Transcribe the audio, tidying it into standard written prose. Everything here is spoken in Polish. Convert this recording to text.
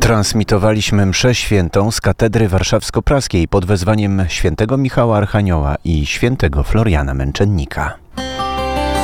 Transmitowaliśmy mszę świętą z katedry warszawsko-praskiej pod wezwaniem świętego Michała Archanioła i świętego Floriana Męczennika.